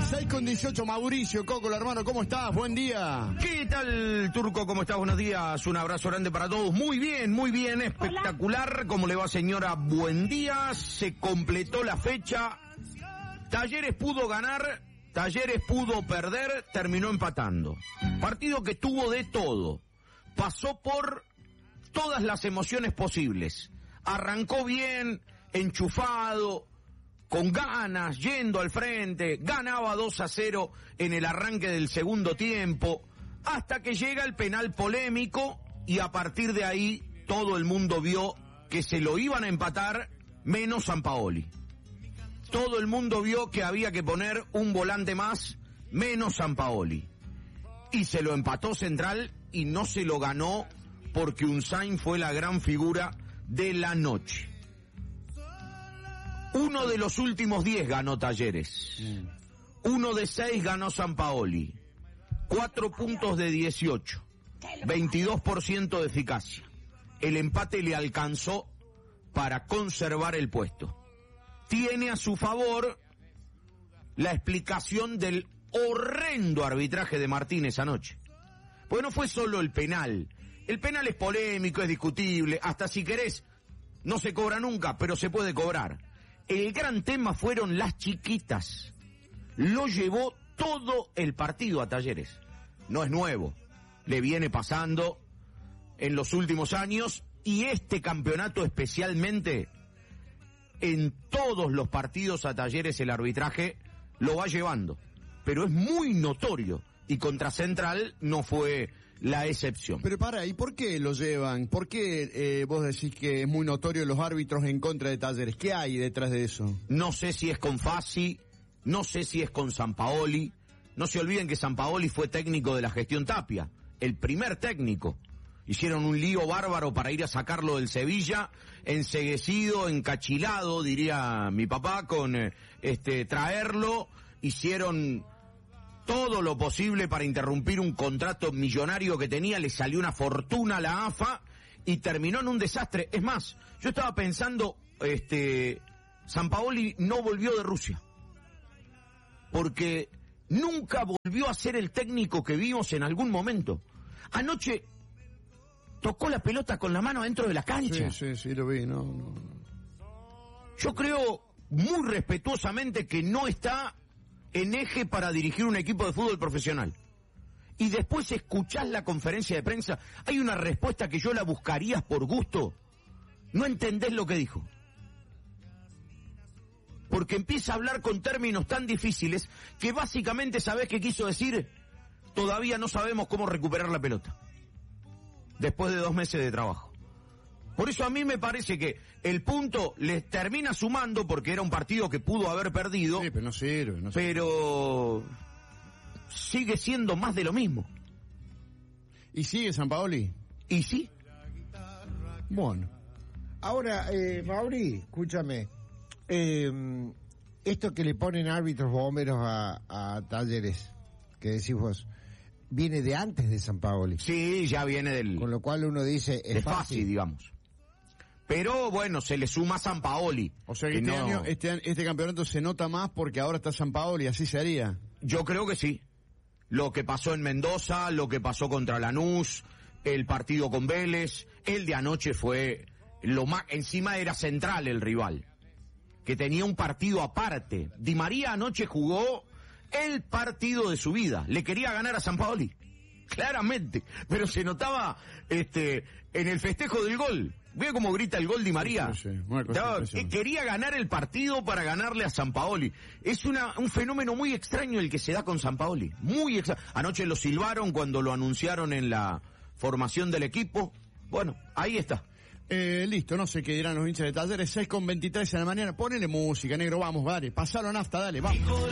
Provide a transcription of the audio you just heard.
6:18, Mauricio, Coco, hermano, ¿cómo estás? Buen día. ¿Qué tal, Turco? ¿Cómo estás? Buenos días. Un abrazo grande para todos. Muy bien, espectacular. Hola. ¿Cómo le va, señora? Buen día. Se completó la fecha. Talleres pudo ganar, Talleres pudo perder, terminó empatando. Partido que tuvo de todo. Pasó por todas las emociones posibles. Arrancó bien, enchufado, con ganas, yendo al frente, ganaba 2-0 en el arranque del segundo tiempo, hasta que llega el penal polémico y a partir de ahí todo el mundo vio que se lo iban a empatar, menos Sampaoli. Todo el mundo vio que había que poner un volante más, menos Sampaoli. Y se lo empató Central y no se lo ganó porque Unzain fue la gran figura de la noche. Uno de los últimos 10 ganó Talleres. 1 de 6 ganó Sampaoli. 4 puntos de 18. 22% de eficacia. El empate le alcanzó para conservar el puesto. Tiene a su favor la explicación del horrendo arbitraje de Martínez anoche. Porque no fue solo el penal. El penal es polémico, es discutible. Hasta si querés, no se cobra nunca, pero se puede cobrar. El gran tema fueron las chiquitas. Lo llevó todo el partido a Talleres. No es nuevo. Le viene pasando en los últimos años y este campeonato especialmente, en todos los partidos a Talleres el arbitraje lo va llevando. Pero es muy notorio y contra Central no fue la excepción. Pero ¿y por qué lo llevan? ¿Por qué vos decís que es muy notorio los árbitros en contra de Talleres? ¿Qué hay detrás de eso? No sé si es con Fassi, no sé si es con Sampaoli. No se olviden que Sampaoli fue técnico de la gestión Tapia, el primer técnico. Hicieron un lío bárbaro para ir a sacarlo del Sevilla, enceguecido, encachilado, diría mi papá, con traerlo. Hicieron todo lo posible para interrumpir un contrato millonario que tenía, le salió una fortuna a la AFA y terminó en un desastre. Es más, yo estaba pensando, Sampaoli no volvió de Rusia, porque nunca volvió a ser el técnico que vimos en algún momento. Anoche tocó la pelota con la mano dentro de la cancha. Sí, lo vi, no. Yo creo muy respetuosamente que no está en eje para dirigir un equipo de fútbol profesional. Y después escuchás la conferencia de prensa, hay una respuesta que yo la buscaría por gusto. No entendés lo que dijo. Porque empieza a hablar con términos tan difíciles que básicamente sabés qué quiso decir. Todavía no sabemos cómo recuperar la pelota. Después de 2 meses de trabajo. Por eso a mí me parece que el punto les termina sumando porque era un partido que pudo haber perdido. Sí, pero no sirve. Pero sigue siendo más de lo mismo. ¿Y sigue Sampaoli? ¿Y sí? Bueno. Ahora, Mauri, escúchame. Esto que le ponen árbitros bomberos a Talleres, que decís vos, viene de antes de Sampaoli. Sí, ya viene del... Con lo cual uno dice, es fácil, digamos. Pero bueno, se le suma Sampaoli. O sea que este campeonato se nota más porque ahora está Sampaoli, así se haría. Yo creo que sí. Lo que pasó en Mendoza, lo que pasó contra Lanús, el partido con Vélez, el de anoche fue lo más... Encima era Central el rival, que tenía un partido aparte. Di María anoche jugó el partido de su vida. Le quería ganar a Sampaoli, claramente. Pero se notaba en el festejo del gol. Ve cómo grita el gol Di María. Sí, quería ganar el partido para ganarle a Sampaoli. Es un fenómeno muy extraño el que se da con Sampaoli. Muy extraño. Anoche lo silbaron cuando lo anunciaron en la formación del equipo. Bueno, ahí está. Listo, no sé qué dirán los hinchas de Talleres. 6:23 en la mañana. Ponele música, negro, vamos, dale. Pasalo nafta, dale, vamos.